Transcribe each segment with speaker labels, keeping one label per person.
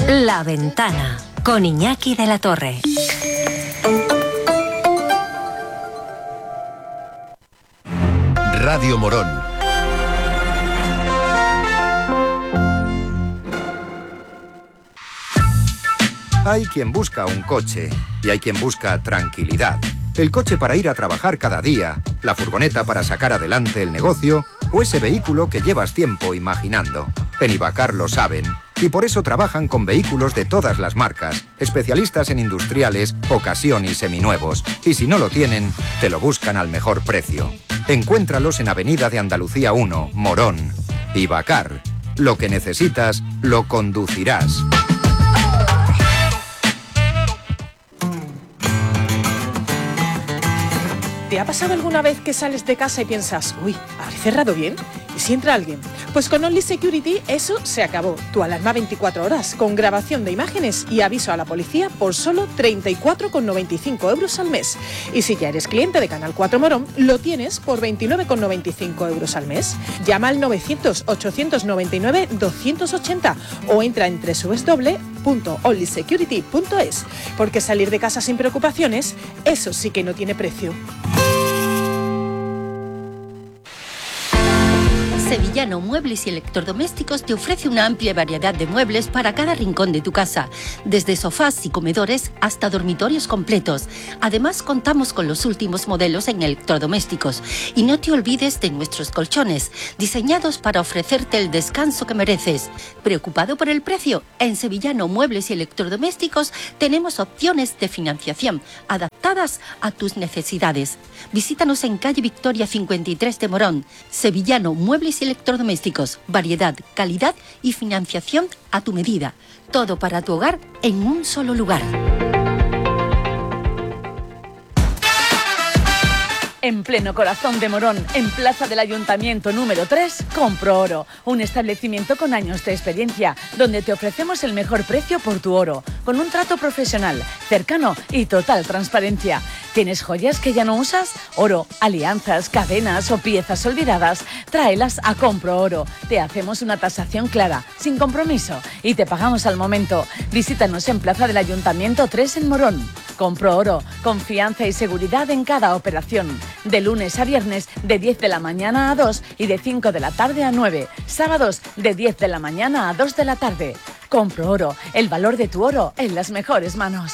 Speaker 1: La Ventana, con Iñaki de la Torre.
Speaker 2: Radio Morón. Hay quien busca un coche y hay quien busca tranquilidad. El coche para ir a trabajar cada día, la furgoneta para sacar adelante el negocio o ese vehículo que llevas tiempo imaginando. En Ibacar lo saben y por eso trabajan con vehículos de todas las marcas, especialistas en industriales, ocasión y seminuevos. Y si no lo tienen, te lo buscan al mejor precio. Encuéntralos en Avenida de Andalucía 1, Morón. Ibacar. Lo que necesitas, lo conducirás.
Speaker 3: ¿Te ha pasado alguna vez que sales de casa y piensas, uy, ¿habré cerrado bien? ¿Y si entra alguien? Pues con Only Security eso se acabó. Tu alarma 24 horas, con grabación de imágenes y aviso a la policía por solo 34,95 euros al mes. Y si ya eres cliente de Canal 4 Morón, lo tienes por 29,95 euros al mes. Llama al 900-899-280 o entra en www.onlysecurity.es, porque salir de casa sin preocupaciones, eso sí que no tiene precio.
Speaker 4: Sevillano Muebles y Electrodomésticos te ofrece una amplia variedad de muebles para cada rincón de tu casa, desde sofás y comedores hasta dormitorios completos. Además, contamos con los últimos modelos en electrodomésticos. Y no te olvides de nuestros colchones, diseñados para ofrecerte el descanso que mereces. ¿Preocupado por el precio? En Sevillano Muebles y Electrodomésticos tenemos opciones de financiación adaptadas a tus necesidades. Visítanos en calle Victoria 53 de Morón. Sevillano Muebles y Electrodomésticos, variedad, calidad y financiación a tu medida. Todo para tu hogar en un solo lugar.
Speaker 5: En pleno corazón de Morón, en Plaza del Ayuntamiento número 3, Compro Oro, un establecimiento con años de experiencia, donde te ofrecemos el mejor precio por tu oro, con un trato profesional, cercano y total transparencia. ¿Tienes joyas que ya no usas? Oro, alianzas, cadenas o piezas olvidadas, tráelas a Compro Oro. Te hacemos una tasación clara, sin compromiso, y te pagamos al momento. Visítanos en Plaza del Ayuntamiento 3 en Morón. Compro Oro, confianza y seguridad en cada operación. De lunes a viernes, de 10 de la mañana a 2 y de 5 de la tarde a 9. Sábados, de 10 de la mañana a 2 de la tarde. Compro Oro, el valor de tu oro en las mejores manos.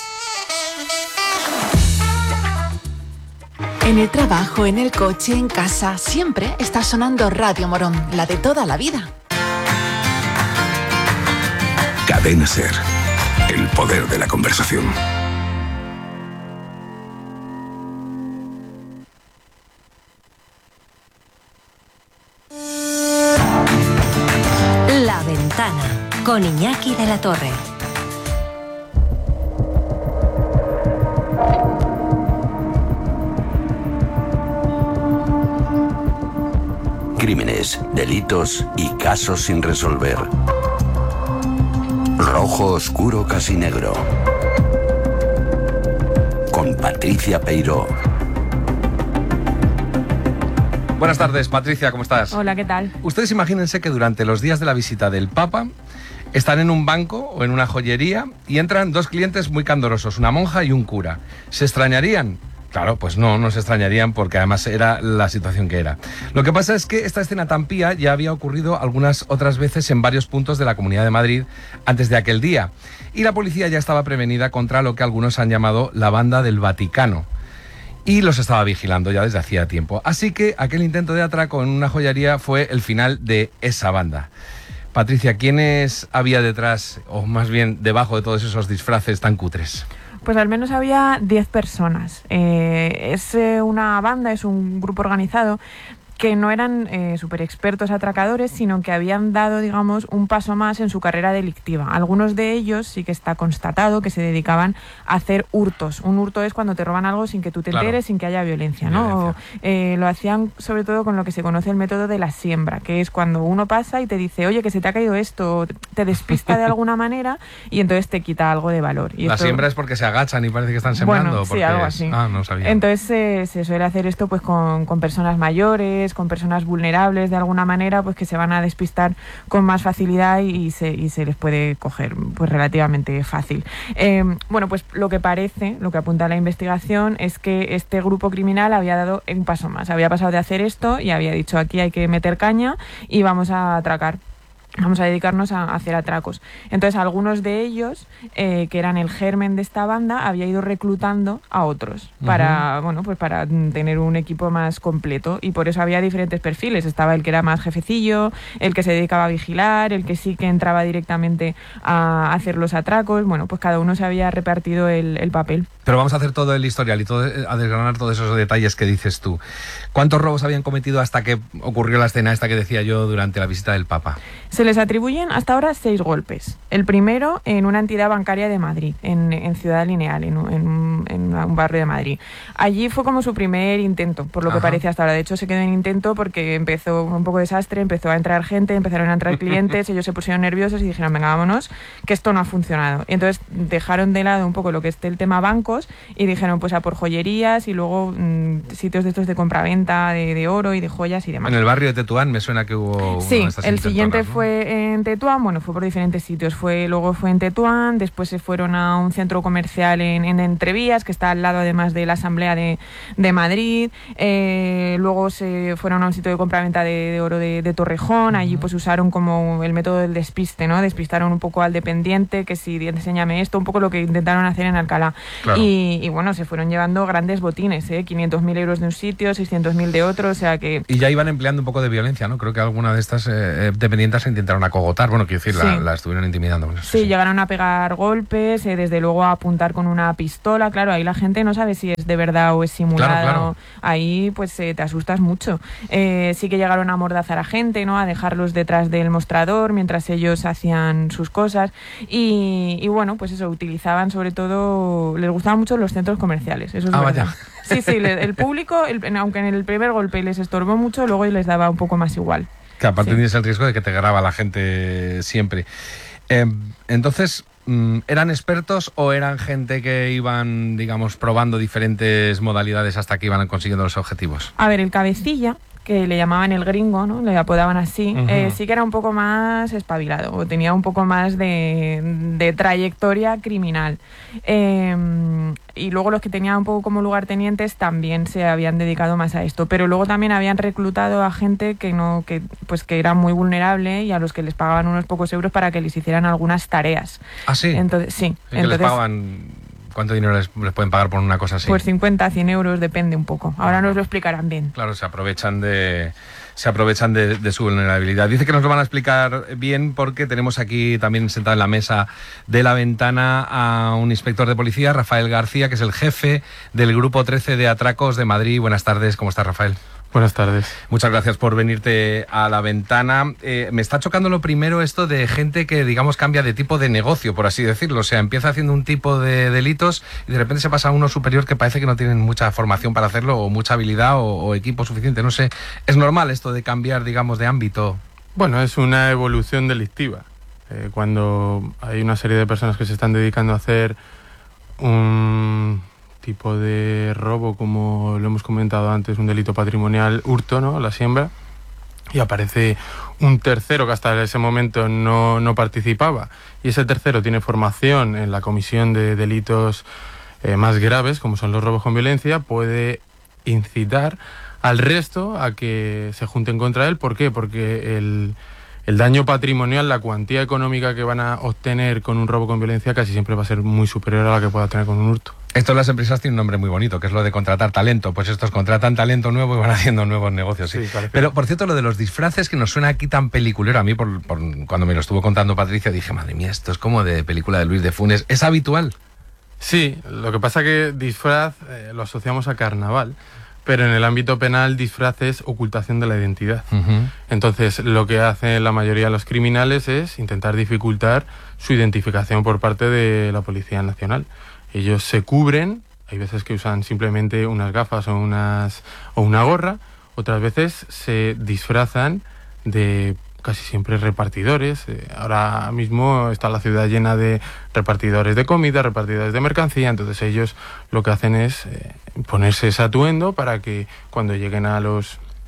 Speaker 6: En el trabajo, en el coche, en casa, siempre está sonando Radio Morón, la de toda la vida.
Speaker 7: Cadena SER, el poder de la conversación.
Speaker 1: La Ventana, con Iñaki de la Torre.
Speaker 8: Crímenes, delitos y casos sin resolver. Rojo oscuro casi negro. Con Patricia Peiró.
Speaker 9: Buenas tardes, Patricia, ¿cómo estás?
Speaker 10: Hola, ¿qué tal?
Speaker 9: Ustedes imagínense que durante los días de la visita del Papa están en un banco o en una joyería y entran dos clientes muy candorosos, una monja y un cura. ¿Se extrañarían? Claro, pues no se extrañarían porque además era la situación que era. Lo que pasa es que esta escena tan pía ya había ocurrido algunas otras veces en varios puntos de la Comunidad de Madrid antes de aquel día. Y la policía ya estaba prevenida contra lo que algunos han llamado la banda del Vaticano. Y los estaba vigilando ya desde hacía tiempo. Así que aquel intento de atraco en una joyería fue el final de esa banda. Patricia, ¿quiénes había detrás, o más bien debajo de todos esos disfraces tan cutres?
Speaker 10: Pues al menos había 10 personas. Es una banda, es un grupo organizado que no eran súper expertos atracadores, sino que habían dado, digamos, un paso más en su carrera delictiva. Algunos de ellos sí que está constatado que se dedicaban a hacer hurtos. Un hurto es cuando te roban algo sin que tú te enteres, sin que haya violencia, ¿no? Lo hacían sobre todo con lo que se conoce el método de la siembra, que es cuando uno pasa y te dice, oye, que se te ha caído esto, te despista de alguna manera y entonces te quita algo de valor. Y
Speaker 9: la
Speaker 10: esto...
Speaker 9: siembra es porque se agachan y parece que están sembrando.
Speaker 10: Bueno, sí, algo así.
Speaker 9: No sabía.
Speaker 10: Entonces se suele hacer esto pues con personas mayores, mujeres, con personas vulnerables de alguna manera, pues que se van a despistar con más facilidad y se les puede coger pues relativamente fácil. Bueno, pues lo que apunta la investigación es que este grupo criminal había dado un paso más, había pasado de hacer esto y había dicho: aquí hay que meter caña y vamos a atracar. Vamos a dedicarnos a hacer atracos. Entonces, algunos de ellos, que eran el germen de esta banda, había ido reclutando a otros para, bueno, pues para tener un equipo más completo. Y por eso había diferentes perfiles. Estaba el que era más jefecillo, el que se dedicaba a vigilar, el que sí que entraba directamente a hacer los atracos. Bueno, pues cada uno se había repartido el papel.
Speaker 9: Pero vamos a hacer todo el historial y a desgranar todos esos detalles que dices tú. ¿Cuántos robos habían cometido hasta que ocurrió la escena esta que decía yo durante la visita del Papa?
Speaker 10: Se les atribuyen hasta ahora 6 golpes. El primero en una entidad bancaria de Madrid, en Ciudad Lineal, en un barrio de Madrid. Allí fue como su primer intento, por lo que parece hasta ahora. De hecho, se quedó en intento porque empezó un poco desastre, empezó a entrar gente, empezaron a entrar clientes, ellos se pusieron nerviosos y dijeron: venga, vámonos, que esto no ha funcionado. Y entonces dejaron de lado un poco lo que es el tema bancos y dijeron pues a por joyerías y luego sitios de estos de compraventa de oro y de joyas y demás.
Speaker 9: En el barrio de Tetuán me suena que hubo
Speaker 10: sí,
Speaker 9: una de estas
Speaker 10: el siguiente, ¿no?
Speaker 9: Fue
Speaker 10: en Tetuán, bueno, fue por diferentes sitios. Luego fue en Tetuán, después se fueron a un centro comercial en Entrevías, que está al lado además de la Asamblea de Madrid. Luego se fueron a un sitio de compraventa de oro de Torrejón. Allí pues usaron como el método del despiste, ¿no? Despistaron un poco al dependiente, que si enséñame esto, un poco lo que intentaron hacer en Alcalá. Claro. Y bueno, se fueron llevando grandes botines, 500.000 euros de un sitio, 600.000 de otro, o sea que...
Speaker 9: Y ya iban empleando un poco de violencia, ¿no? Creo que alguna de estas dependientes se intentaron acogotar, bueno, quiero decir, la estuvieron intimidando.
Speaker 10: Sí, llegaron a pegar golpes, desde luego a apuntar con una pistola. Claro, ahí la gente no sabe si es de verdad o es simulado.
Speaker 9: Claro.
Speaker 10: Ahí pues te asustas mucho. Sí que llegaron a amordazar a gente, ¿no? A dejarlos detrás del mostrador mientras ellos hacían sus cosas. Y bueno, pues eso, utilizaban sobre todo, les gustaban mucho los centros comerciales. Eso es verdad.
Speaker 9: Vaya.
Speaker 10: Sí, el público, aunque en el primer golpe les estorbó mucho, luego les daba un poco más igual.
Speaker 9: Que aparte tienes el riesgo de que te graba la gente siempre. Entonces, ¿eran expertos o eran gente que iban, digamos, probando diferentes modalidades hasta que iban consiguiendo los objetivos?
Speaker 10: A ver, el cabecilla, que le llamaban el gringo, ¿no? Le apodaban así, sí que era un poco más espabilado, o tenía un poco más de trayectoria criminal. Y luego los que tenían un poco como lugartenientes también se habían dedicado más a esto, pero luego también habían reclutado a gente que era muy vulnerable y a los que les pagaban unos pocos euros para que les hicieran algunas tareas.
Speaker 9: ¿Ah, sí?
Speaker 10: Entonces, sí.
Speaker 9: Entonces, les pagaban... ¿Cuánto dinero les pueden pagar por una cosa así?
Speaker 10: Pues 50, 100 euros, depende un poco. Ahora nos lo explicarán bien.
Speaker 9: Claro, se aprovechan de su vulnerabilidad. Dice que nos lo van a explicar bien porque tenemos aquí también sentado en la mesa de La Ventana a un inspector de policía, Rafael García, que es el jefe del Grupo 13 de Atracos de Madrid. Buenas tardes, ¿cómo estás, Rafael?
Speaker 11: Buenas tardes.
Speaker 9: Muchas gracias por venirte a La Ventana. Me está chocando lo primero esto de gente que, digamos, cambia de tipo de negocio, por así decirlo. O sea, empieza haciendo un tipo de delitos y de repente se pasa a uno superior que parece que no tienen mucha formación para hacerlo o mucha habilidad o equipo suficiente. No sé, ¿es normal esto de cambiar, digamos, de ámbito?
Speaker 11: Bueno, es una evolución delictiva. Cuando hay una serie de personas que se están dedicando a hacer un tipo de robo, como lo hemos comentado antes, un delito patrimonial, hurto, ¿no? La siembra, y aparece un tercero que hasta ese momento no participaba, y ese tercero tiene formación en la comisión de delitos más graves, como son los robos con violencia, puede incitar al resto a que se junten contra él. ¿Por qué? Porque el daño patrimonial, la cuantía económica que van a obtener con un robo con violencia casi siempre va a ser muy superior a la que pueda tener con un hurto.
Speaker 9: Esto en las empresas tiene un nombre muy bonito, que es lo de contratar talento. Pues estos contratan talento nuevo y van haciendo nuevos negocios. Sí. Pero, por cierto, lo de los disfraces, que nos suena aquí tan peliculero, a mí cuando me lo estuvo contando Patricia, dije, madre mía, esto es como de película de Luis de Funes. ¿Es habitual?
Speaker 11: Sí, lo que pasa que disfraz lo asociamos a carnaval, pero en el ámbito penal disfraz es ocultación de la identidad. Entonces, lo que hacen la mayoría de los criminales es intentar dificultar su identificación por parte de la Policía Nacional. Ellos se cubren, hay veces que usan simplemente unas gafas o una gorra, otras veces se disfrazan de casi siempre repartidores. Ahora mismo está la ciudad llena de repartidores de comida, repartidores de mercancía, entonces ellos lo que hacen es ponerse ese atuendo para que cuando lleguen a los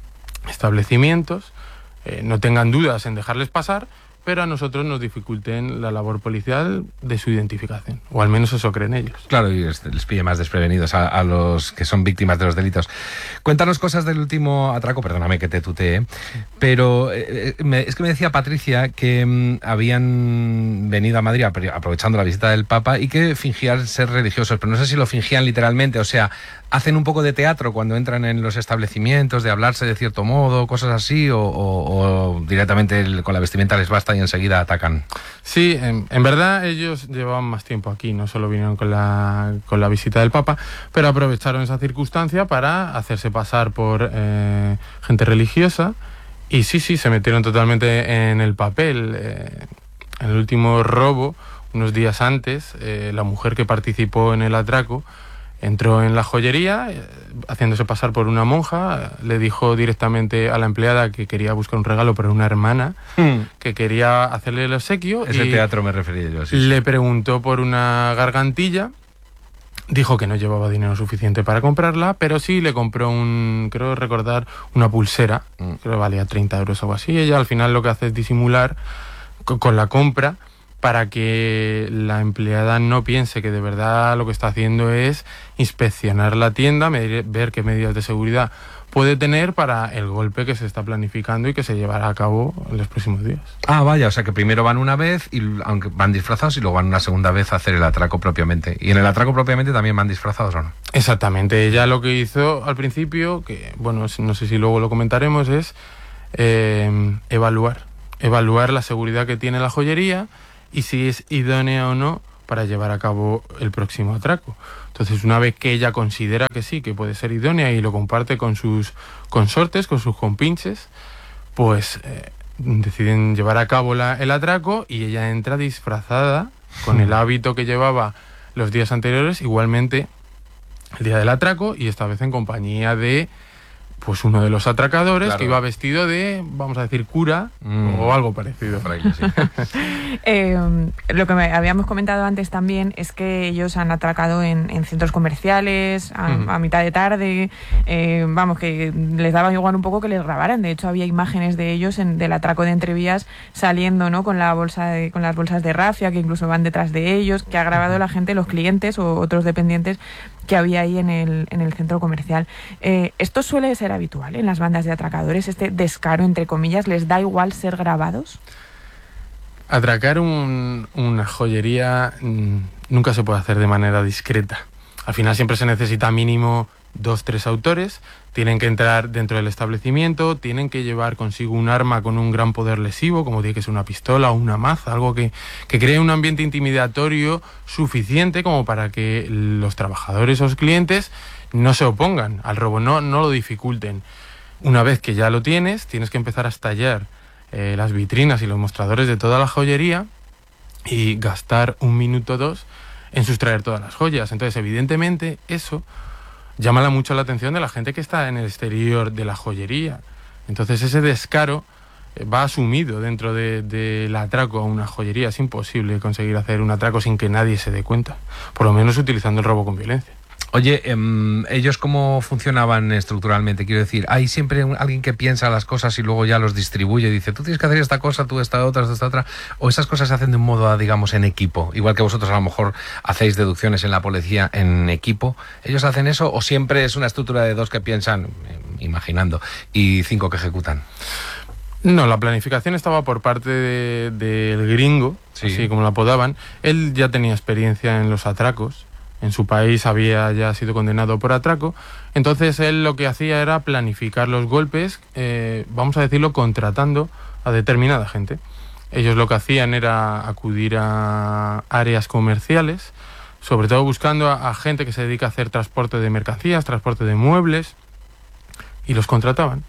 Speaker 11: establecimientos no tengan dudas en dejarles pasar, pero a nosotros nos dificulten la labor policial de su identificación, o al menos eso creen ellos.
Speaker 9: Claro, y les pille más desprevenidos a los que son víctimas de los delitos. Cuéntanos cosas del último atraco, perdóname que te tutee, pero es que me decía Patricia que habían venido a Madrid aprovechando la visita del Papa y que fingían ser religiosos, pero no sé si lo fingían literalmente, o sea, hacen un poco de teatro cuando entran en los establecimientos, de hablarse de cierto modo, cosas así, o directamente con la vestimenta les basta y enseguida atacan.
Speaker 11: Sí, en verdad ellos llevaban más tiempo aquí, no solo vinieron con la visita del Papa, pero aprovecharon esa circunstancia para hacerse pasar por gente religiosa y sí, se metieron totalmente en el papel. En el último robo, unos días antes, la mujer que participó en el atraco entró en la joyería, haciéndose pasar por una monja, le dijo directamente a la empleada que quería buscar un regalo para una hermana, que quería hacerle el obsequio.
Speaker 9: Ese teatro me refería yo, sí.
Speaker 11: Le preguntó por una gargantilla, dijo que no llevaba dinero suficiente para comprarla, pero sí le compró creo recordar, una pulsera, creo que valía 30 euros o algo así. Ella al final lo que hace es disimular con la compra, para que la empleada no piense que de verdad lo que está haciendo es inspeccionar la tienda, ver qué medidas de seguridad puede tener para el golpe que se está planificando y que se llevará a cabo en los próximos días.
Speaker 9: Ah, vaya, o sea que primero van una vez, aunque van disfrazados, y luego van una segunda vez a hacer el atraco propiamente. ¿Y en el atraco propiamente también van disfrazados o no?
Speaker 11: Exactamente, ella lo que hizo al principio, que bueno, no sé si luego lo comentaremos, es evaluar la seguridad que tiene la joyería y si es idónea o no para llevar a cabo el próximo atraco. Entonces, una vez que ella considera que sí, que puede ser idónea y lo comparte con sus consortes, con sus compinches, pues deciden llevar a cabo el atraco y ella entra disfrazada con el hábito que llevaba los días anteriores, igualmente el día del atraco, y esta vez en compañía de pues uno de los atracadores, claro, que iba vestido de, vamos a decir, cura o algo parecido.
Speaker 10: Lo que habíamos comentado antes también es que ellos han atracado en centros comerciales a mitad de tarde, vamos, que les daba igual un poco que les grabaran. De hecho, había imágenes de ellos del atraco de Entrevías saliendo, ¿no?, con las bolsas de rafia, que incluso van detrás de ellos, que ha grabado la gente, los clientes o otros dependientes que había ahí en el centro comercial. ¿Esto suele ser habitual en las bandas de atracadores, este descaro, entre comillas? ¿Les da igual ser grabados?
Speaker 11: Atracar una joyería nunca se puede hacer de manera discreta. Al final siempre se necesita mínimo 2-3 autores, tienen que entrar dentro del establecimiento, tienen que llevar consigo un arma con un gran poder lesivo, como tiene que ser una pistola o una maza, algo que cree un ambiente intimidatorio suficiente como para que los trabajadores o los clientes no se opongan al robo, no lo dificulten. Una vez que ya lo tienes que empezar a estallar las vitrinas y los mostradores de toda la joyería y gastar 1 minuto o 2 en sustraer todas las joyas. Entonces, evidentemente, eso llama mucho la atención de la gente que está en el exterior de la joyería. Entonces, ese descaro va asumido dentro del atraco a una joyería. Es imposible conseguir hacer un atraco sin que nadie se dé cuenta, por lo menos utilizando el robo con violencia.
Speaker 9: Oye, ¿ellos cómo funcionaban estructuralmente? Quiero decir, ¿hay siempre alguien que piensa las cosas y luego ya los distribuye y dice, tú tienes que hacer esta cosa, tú esta otra, esta otra? ¿O esas cosas se hacen de un modo, digamos, en equipo? Igual que vosotros a lo mejor hacéis deducciones en la policía en equipo. ¿Ellos hacen eso o siempre es una estructura de 2 que piensan, imaginando, y 5 que ejecutan?
Speaker 11: No, la planificación estaba por parte del gringo, sí, así como lo apodaban. Él ya tenía experiencia en los atracos. En su país había ya sido condenado por atraco. Entonces él lo que hacía era planificar los golpes, vamos a decirlo, contratando a determinada gente. Ellos lo que hacían era acudir a áreas comerciales, sobre todo buscando a gente que se dedica a hacer transporte de mercancías, transporte de muebles, y los contrataban.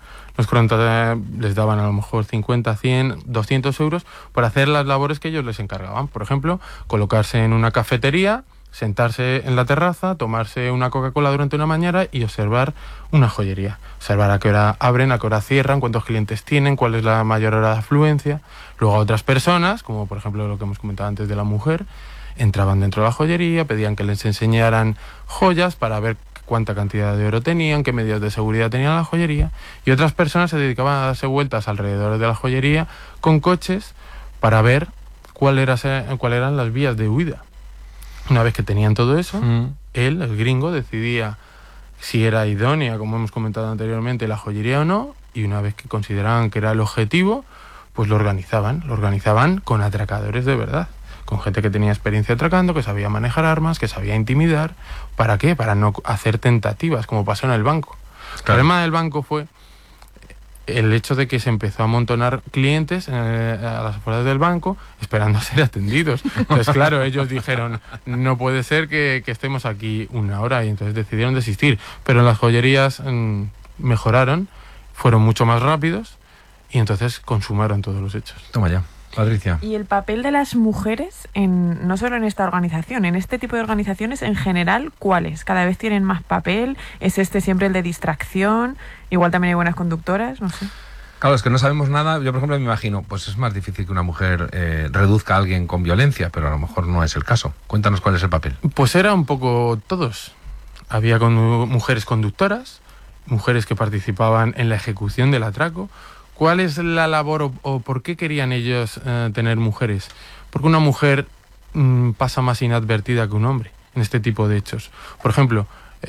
Speaker 11: Les daban a lo mejor 50, 100, 200 euros por hacer las labores que ellos les encargaban. Por ejemplo, colocarse en una cafetería, sentarse en la terraza, tomarse una Coca-Cola durante una mañana y observar una joyería. Observar a qué hora abren, a qué hora cierran, cuántos clientes tienen, cuál es la mayor hora de afluencia. Luego a otras personas, como por ejemplo lo que hemos comentado antes de la mujer, entraban dentro de la joyería, pedían que les enseñaran joyas para ver cuánta cantidad de oro tenían, qué medidas de seguridad tenía la joyería, y otras personas se dedicaban a darse vueltas alrededor de la joyería con coches para ver cuáles eran las vías de huida. Una vez que tenían todo eso, él, el gringo, decidía si era idónea, como hemos comentado anteriormente, la joyería o no, y una vez que consideraban que era el objetivo, pues lo organizaban con atracadores de verdad, con gente que tenía experiencia atracando, que sabía manejar armas, que sabía intimidar. ¿Para qué? Para no hacer tentativas, como pasó en el banco. Claro. El problema del banco fue el hecho de que se empezó a amontonar clientes a las afueras del banco esperando a ser atendidos. Entonces, claro, ellos dijeron, no puede ser que estemos aquí una hora, y entonces decidieron desistir. Pero en las joyerías mejoraron, fueron mucho más rápidos, y entonces consumaron todos los hechos.
Speaker 9: Toma ya. Patricia.
Speaker 10: ¿Y el papel de las mujeres, no solo en esta organización, en este tipo de organizaciones en general, cuál es? ¿Cada vez tienen más papel? ¿Es siempre el de distracción? Igual también hay buenas conductoras, no sé.
Speaker 9: Claro, es que no sabemos nada. Yo, por ejemplo, me imagino, pues es más difícil que una mujer reduzca a alguien con violencia, pero a lo mejor no es el caso. Cuéntanos cuál es el papel.
Speaker 11: Pues era un poco todos. Había mujeres conductoras, mujeres que participaban en la ejecución del atraco. ¿Cuál es la labor o por qué querían ellos tener mujeres? Porque una mujer pasa más inadvertida que un hombre en este tipo de hechos. Por ejemplo,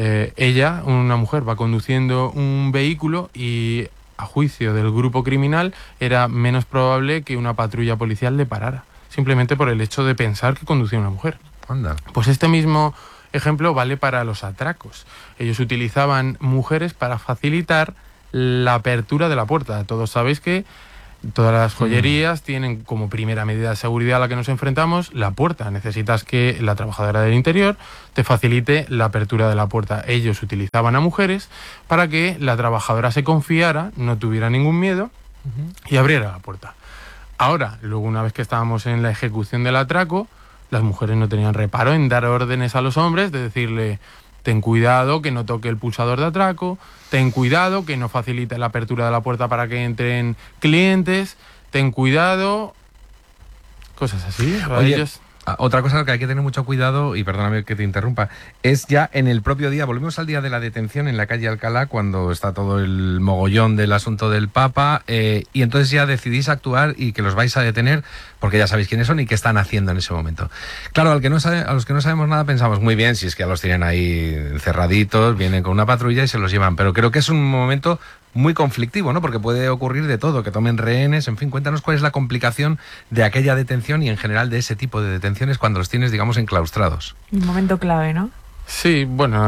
Speaker 11: una mujer, va conduciendo un vehículo y, a juicio del grupo criminal, era menos probable que una patrulla policial le parara, simplemente por el hecho de pensar que conducía una mujer.
Speaker 9: Anda.
Speaker 11: Pues este mismo ejemplo vale para los atracos. Ellos utilizaban mujeres para facilitar la apertura de la puerta. Todos sabéis que todas las joyerías tienen como primera medida de seguridad a la que nos enfrentamos la puerta. Necesitas que la trabajadora del interior te facilite la apertura de la puerta. Ellos utilizaban a mujeres para que la trabajadora se confiara, no tuviera ningún miedo y abriera la puerta. Ahora, luego, una vez que estábamos en la ejecución del atraco, las mujeres no tenían reparo en dar órdenes a los hombres de decirle: ten cuidado que no toque el pulsador de atraco, ten cuidado que no facilite la apertura de la puerta para que entren clientes, ten cuidado, cosas así.
Speaker 9: Oye, otra cosa que hay que tener mucho cuidado, y perdóname que te interrumpa, es ya en el propio día, volvemos al día de la detención en la calle Alcalá, cuando está todo el mogollón del asunto del Papa, y entonces ya decidís actuar y que los vais a detener, porque ya sabéis quiénes son y qué están haciendo en ese momento. Claro, a los que no sabemos nada pensamos, muy bien, si es que ya los tienen ahí encerraditos, vienen con una patrulla y se los llevan, pero creo que es un momento muy conflictivo, ¿no? Porque puede ocurrir de todo, que tomen rehenes, en fin, cuéntanos cuál es la complicación de aquella detención y en general de ese tipo de detenciones cuando los tienes, digamos, enclaustrados.
Speaker 10: Un momento clave, ¿no?
Speaker 11: Sí, bueno,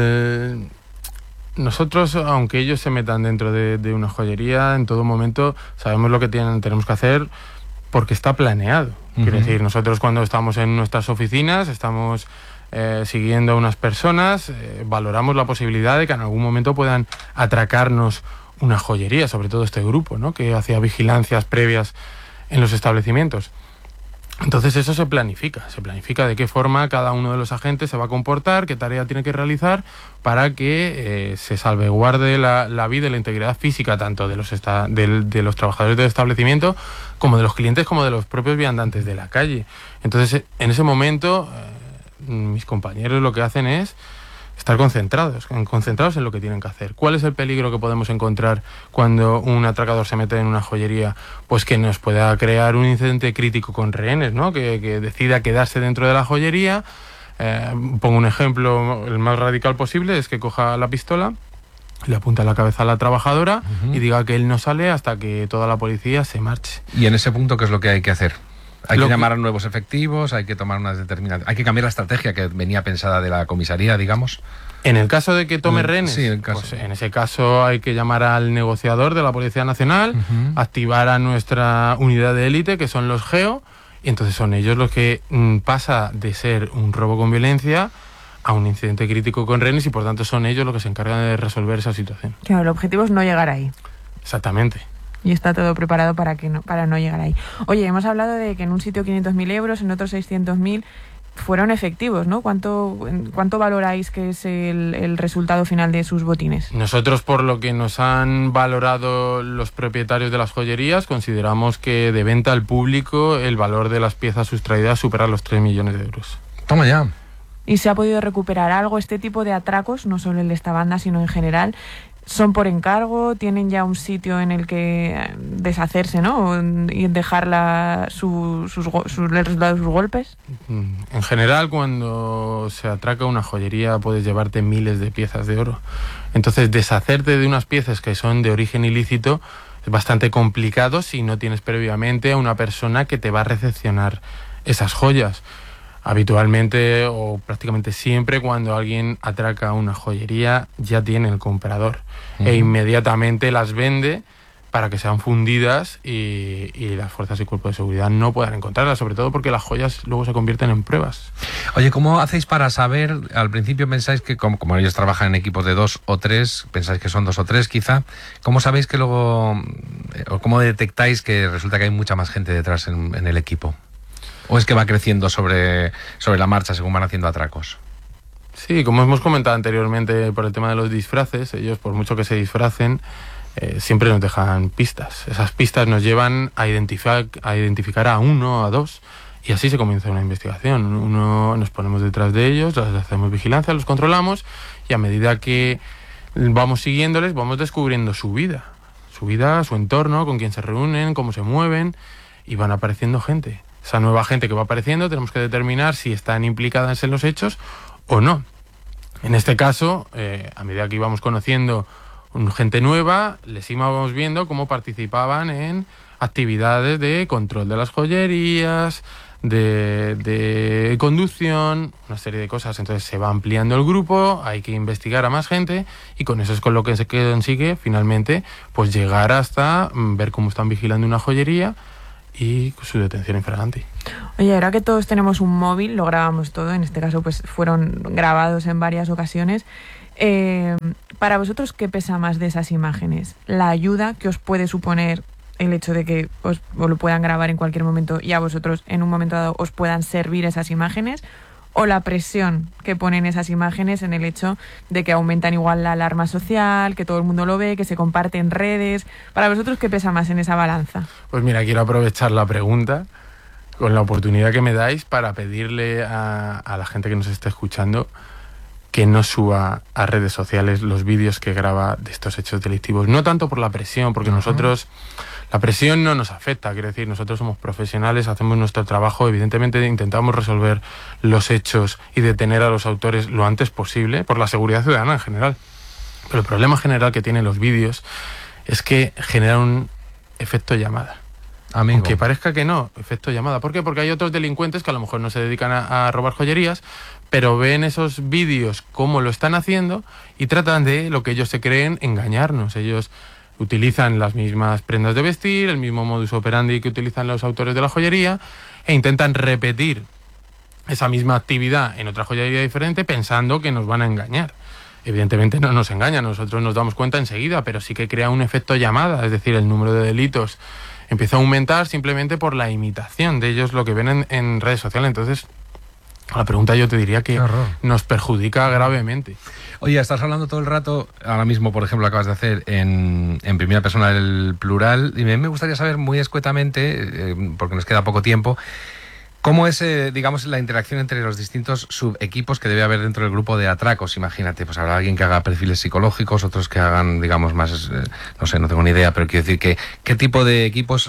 Speaker 11: nosotros, aunque ellos se metan dentro de una joyería, en todo momento sabemos lo que tenemos que hacer porque está planeado. Quiere decir, nosotros cuando estamos en nuestras oficinas, estamos siguiendo a unas personas, valoramos la posibilidad de que en algún momento puedan atracarnos una joyería, sobre todo este grupo, ¿no?, que hacía vigilancias previas en los establecimientos. Entonces eso se planifica de qué forma cada uno de los agentes se va a comportar, qué tarea tiene que realizar para que se salvaguarde la vida y la integridad física tanto de los trabajadores del establecimiento como de los clientes, como de los propios viandantes de la calle. Entonces, en ese momento, mis compañeros lo que hacen es estar concentrados en lo que tienen que hacer. ¿Cuál es el peligro que podemos encontrar cuando un atracador se mete en una joyería? Pues que nos pueda crear un incidente crítico con rehenes, ¿no? Que decida quedarse dentro de la joyería. Pongo un ejemplo, el más radical posible, es que coja la pistola, le apunta a la cabeza a la trabajadora y diga que él no sale hasta que toda la policía se marche.
Speaker 9: ¿Y en ese punto qué es lo que hay que hacer? Hay que llamar a nuevos efectivos, hay que tomar unas determinadas... Hay que cambiar la estrategia que venía pensada de la comisaría, digamos.
Speaker 11: En el caso de que tome rehenes,
Speaker 9: sí,
Speaker 11: pues en ese caso hay que llamar al negociador de la Policía Nacional, activar a nuestra unidad de élite, que son los GEO, y entonces son ellos los que pasa de ser un robo con violencia a un incidente crítico con rehenes, y por tanto son ellos los que se encargan de resolver esa situación.
Speaker 10: Claro, el objetivo es no llegar ahí.
Speaker 11: Exactamente.
Speaker 10: Y está todo preparado para no llegar ahí. Oye, hemos hablado de que en un sitio 500.000 euros, en otro 600.000, fueron efectivos, ¿no? ¿Cuánto valoráis que es el resultado final de sus botines?
Speaker 11: Nosotros, por lo que nos han valorado los propietarios de las joyerías, consideramos que de venta al público el valor de las piezas sustraídas supera los 3 millones de euros.
Speaker 9: Toma ya.
Speaker 10: ¿Y se ha podido recuperar algo? Este tipo de atracos, no solo el de esta banda, sino en general, ¿son por encargo? ¿Tienen ya un sitio en el que deshacerse, ¿no? Y dejar sus resultados de sus golpes?
Speaker 11: En general, cuando se atraca una joyería puedes llevarte miles de piezas de oro. Entonces, deshacerte de unas piezas que son de origen ilícito es bastante complicado si no tienes previamente a una persona que te va a recepcionar esas joyas. Habitualmente o prácticamente siempre cuando alguien atraca una joyería ya tiene el comprador e inmediatamente las vende para que sean fundidas y las fuerzas y cuerpos de seguridad no puedan encontrarlas, sobre todo porque las joyas luego se convierten en pruebas.
Speaker 9: Oye, ¿cómo hacéis para saber? Al principio pensáis que, como ellos trabajan en equipos de 2 o 3, pensáis que son 2 o 3 quizá, ¿cómo sabéis que luego, o cómo detectáis que resulta que hay mucha más gente detrás en el equipo? ¿O es que va creciendo sobre la marcha según van haciendo atracos?
Speaker 11: Sí, como hemos comentado anteriormente por el tema de los disfraces, ellos por mucho que se disfracen, siempre nos dejan pistas. Esas pistas nos llevan a identificar a uno, a dos, y así se comienza una investigación. Nos ponemos detrás de ellos, les hacemos vigilancia, los controlamos, y a medida que vamos siguiéndoles, vamos descubriendo su vida, su entorno, con quién se reúnen, cómo se mueven, y van apareciendo gente. Esa nueva gente que va apareciendo tenemos que determinar si están implicadas en los hechos o no. En este caso, a medida que íbamos conociendo gente nueva, les íbamos viendo cómo participaban en actividades de control de las joyerías, de conducción, una serie de cosas. Entonces se va ampliando el grupo, hay que investigar a más gente y con eso es con lo que se consigue finalmente pues llegar hasta ver cómo están vigilando una joyería y su detención en flagrante.
Speaker 10: Oye, ahora que todos tenemos un móvil, lo grabamos todo, en este caso pues fueron grabados en varias ocasiones. Para vosotros, ¿qué pesa más de esas imágenes? ¿La ayuda que os puede suponer el hecho de que os lo puedan grabar en cualquier momento y a vosotros en un momento dado os puedan servir esas imágenes? ¿O la presión que ponen esas imágenes en el hecho de que aumentan igual la alarma social, que todo el mundo lo ve, que se comparte en redes? ¿Para vosotros qué pesa más en esa balanza?
Speaker 11: Pues mira, quiero aprovechar la pregunta con la oportunidad que me dais para pedirle a la gente que nos esté escuchando que no suba a redes sociales los vídeos que graba de estos hechos delictivos. No tanto por la presión, porque nosotros... La presión no nos afecta, quiero decir, nosotros somos profesionales, hacemos nuestro trabajo, evidentemente intentamos resolver los hechos y detener a los autores lo antes posible, por la seguridad ciudadana en general. Pero el problema general que tienen los vídeos es que generan un efecto llamada.
Speaker 9: Amigo.
Speaker 11: Aunque parezca que no, efecto llamada. ¿Por qué? Porque hay otros delincuentes que a lo mejor no se dedican a robar joyerías, pero ven esos vídeos cómo lo están haciendo y tratan de, lo que ellos se creen, engañarnos. Ellos utilizan las mismas prendas de vestir, el mismo modus operandi que utilizan los autores de la joyería e intentan repetir esa misma actividad en otra joyería diferente pensando que nos van a engañar. Evidentemente no nos engañan, nosotros nos damos cuenta enseguida, pero sí que crea un efecto llamada, es decir, el número de delitos empieza a aumentar simplemente por la imitación de ellos lo que ven en redes sociales. Entonces, a la pregunta yo te diría que nos perjudica gravemente.
Speaker 9: Oye, estás hablando todo el rato, ahora mismo, por ejemplo, acabas de hacer en primera persona el plural, y me gustaría saber muy escuetamente, porque nos queda poco tiempo, ¿cómo es, digamos, la interacción entre los distintos subequipos que debe haber dentro del grupo de atracos? Imagínate, pues habrá alguien que haga perfiles psicológicos, otros que hagan, digamos, más, no sé, no tengo ni idea, pero quiero decir que ¿qué tipo de equipos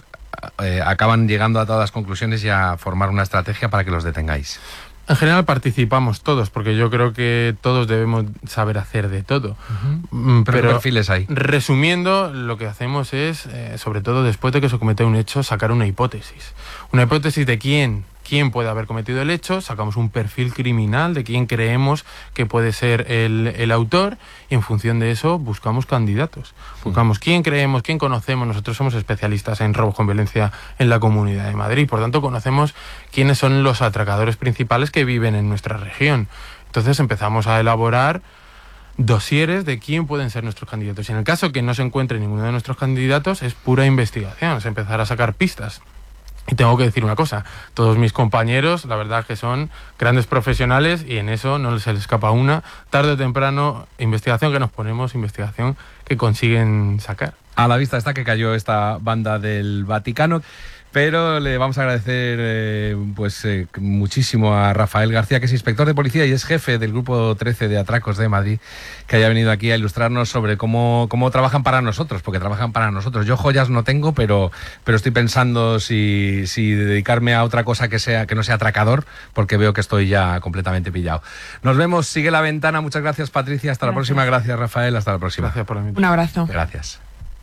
Speaker 9: acaban llegando a todas las conclusiones y a formar una estrategia para que los detengáis?
Speaker 11: En general participamos todos, porque yo creo que todos debemos saber hacer de todo.
Speaker 9: Pero ¿qué perfiles hay?
Speaker 11: Resumiendo, lo que hacemos es, sobre todo después de que se comete un hecho, sacar una hipótesis. Una hipótesis de quién puede haber cometido el hecho, sacamos un perfil criminal de quién creemos que puede ser el autor y en función de eso buscamos candidatos. Buscamos quién creemos, quién conocemos. Nosotros somos especialistas en robos con violencia en la Comunidad de Madrid, por tanto conocemos quiénes son los atracadores principales que viven en nuestra región. Entonces empezamos a elaborar dosieres de quién pueden ser nuestros candidatos. Y en el caso que no se encuentre ninguno de nuestros candidatos es pura investigación, es empezar a sacar pistas. Y tengo que decir una cosa, todos mis compañeros, la verdad es que son grandes profesionales y en eso no se les escapa una. Tarde o temprano, investigación que nos ponemos, investigación que consiguen sacar.
Speaker 9: A la vista está que cayó esta banda del Vaticano. Pero le vamos a agradecer muchísimo a Rafael García, que es inspector de policía y es jefe del grupo 13 de atracos de Madrid, que haya venido aquí a ilustrarnos sobre cómo trabajan para nosotros, porque trabajan para nosotros. Yo joyas no tengo, pero estoy pensando si dedicarme a otra cosa que no sea atracador, porque veo que estoy ya completamente pillado. Nos vemos, sigue La Ventana. Muchas gracias, Patricia. Hasta la próxima. Gracias, Rafael. Hasta la próxima.
Speaker 11: Gracias por la invitación.
Speaker 10: Un abrazo.
Speaker 9: Gracias.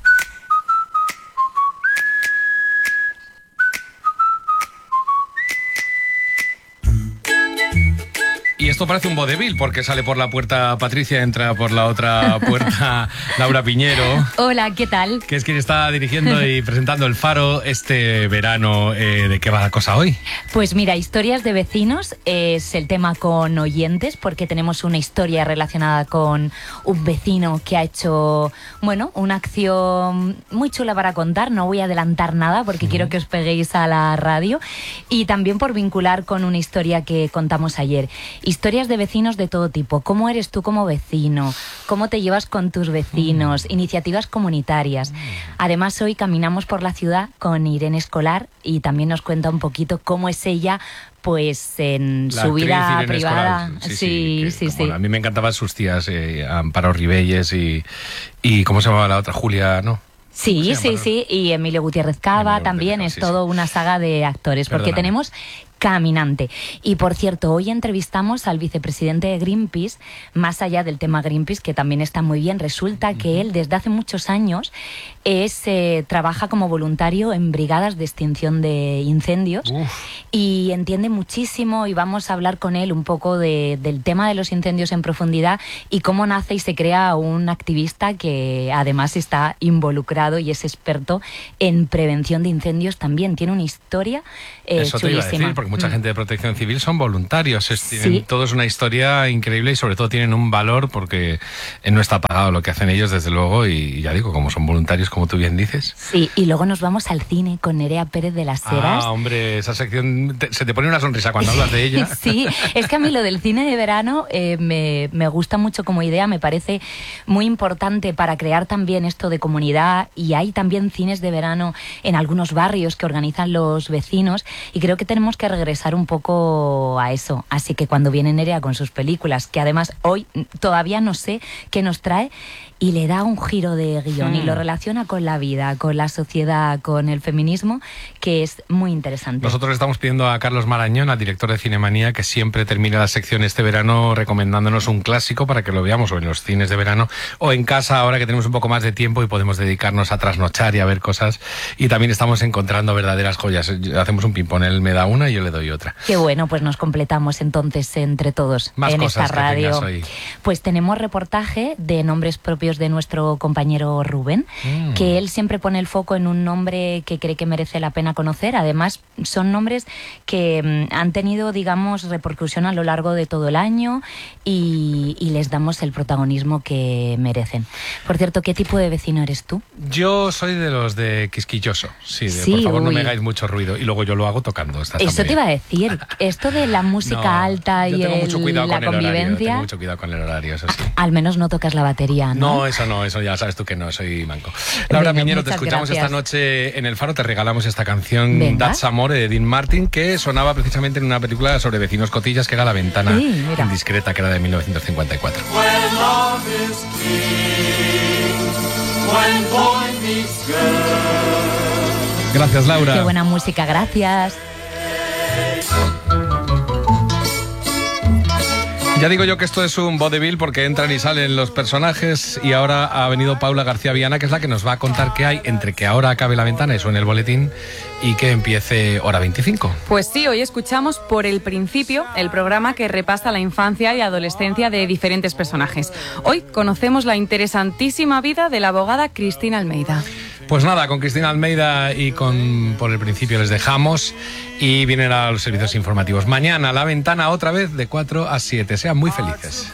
Speaker 9: Y esto parece un vodevil, porque sale por la puerta Patricia, entra por la otra puerta Laura Piñero.
Speaker 12: Hola, ¿qué tal?
Speaker 9: Que es quien está dirigiendo y presentando El Faro este verano. ¿De qué va la cosa hoy?
Speaker 12: Pues mira, Historias de Vecinos es el tema con oyentes, porque tenemos una historia relacionada con un vecino que ha hecho, una acción muy chula para contar. No voy a adelantar nada porque quiero que os peguéis a la radio. Y también por vincular con una historia que contamos ayer. Historias de vecinos de todo tipo. ¿Cómo eres tú como vecino? ¿Cómo te llevas con tus vecinos? Iniciativas comunitarias. Además, hoy caminamos por la ciudad con Irene Escolar y también nos cuenta un poquito cómo es ella, pues en su vida privada. Sí.
Speaker 9: A mí me encantaban sus tías, Amparo Ribelles y ¿cómo se llamaba la otra? Julia, ¿no?
Speaker 12: Sí. Y Emilio Gutiérrez Cava también. Es todo una saga de actores. Porque tenemos Caminante. Y por cierto, hoy entrevistamos al vicepresidente de Greenpeace, más allá del tema Greenpeace, que también está muy bien. Resulta que él desde hace muchos años trabaja como voluntario en brigadas de extinción de incendios y entiende muchísimo, y vamos a hablar con él un poco del tema de los incendios en profundidad y cómo nace y se crea un activista que además está involucrado y es experto en prevención de incendios también. Tiene una historia
Speaker 9: Eso te iba a
Speaker 12: chulísima.
Speaker 9: decir, porque mucha gente de Protección Civil son voluntarios. Tienen todos una historia increíble y sobre todo tienen un valor, porque no está pagado lo que hacen ellos, desde luego, y ya digo, como son voluntarios, como tú bien dices.
Speaker 12: Sí, y luego nos vamos al cine con Nerea Pérez de las Heras.
Speaker 9: Ah, hombre, esa sección se te pone una sonrisa cuando hablas de ella.
Speaker 12: Sí, es que a mí lo del cine de verano me gusta mucho como idea, me parece muy importante para crear también esto de comunidad, y hay también cines de verano en algunos barrios que organizan los vecinos, y creo que tenemos que regresar un poco a eso. Así que cuando viene Nerea con sus películas, que además hoy todavía no sé qué nos trae, y le da un giro de guión y lo relaciona con la vida, con la sociedad, con el feminismo, que es muy interesante.
Speaker 9: Nosotros estamos pidiendo a Carlos Marañón, al director de Cinemanía, que siempre termina la sección este verano recomendándonos un clásico para que lo veamos o en los cines de verano o en casa, ahora que tenemos un poco más de tiempo y podemos dedicarnos a trasnochar y a ver cosas. Y también estamos encontrando verdaderas joyas. Hacemos un ping-pong, él me da una y yo le doy otra.
Speaker 12: Qué bueno, pues nos completamos entonces entre todos
Speaker 9: más
Speaker 12: en
Speaker 9: cosas
Speaker 12: esta radio.
Speaker 9: Que hoy.
Speaker 12: Pues tenemos reportaje de nombres propios de nuestro compañero Rubén, que él siempre pone el foco en un nombre que cree que merece la pena conocer. Además, son nombres que han tenido, digamos, repercusión a lo largo de todo el año y les damos el protagonismo que merecen. Por cierto, ¿qué tipo de vecino eres tú?
Speaker 9: Yo soy de los de quisquilloso. Por favor, no me hagáis mucho ruido. Y luego yo lo hago tocando.
Speaker 12: Eso te iba a decir. Esto de la música alta y la convivencia.
Speaker 9: Tengo mucho cuidado con el horario, eso sí.
Speaker 12: Al menos no tocas la batería, ¿no?
Speaker 9: No, eso ya sabes tú que no, soy manco. Laura Piñero, te escuchamos esta noche en El Faro, te regalamos esta canción That's Amore de Dean Martin, que sonaba precisamente en una película sobre vecinos cotillas, que era La Ventana Indiscreta, que era de 1954. Gracias, Laura.
Speaker 12: Qué buena música, gracias.
Speaker 9: Ya digo yo que esto es un vodevil porque entran y salen los personajes, y ahora ha venido Paula García Viana, que es la que nos va a contar qué hay entre que ahora acabe La Ventana y suene el boletín y que empiece Hora 25.
Speaker 13: Pues sí, hoy escuchamos Por el Principio, el programa que repasa la infancia y adolescencia de diferentes personajes. Hoy conocemos la interesantísima vida de la abogada Cristina Almeida.
Speaker 9: Pues nada, con Cristina Almeida y con Por el Principio les dejamos y vienen a los servicios informativos. Mañana La Ventana otra vez de 4 a 7. Sean muy felices.